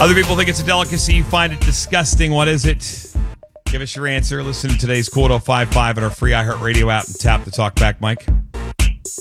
Other people think it's a delicacy. You find it disgusting. What is it? Give us your answer. Listen to today's Quote 055 at our free iHeartRadio app and tap the talk back mic.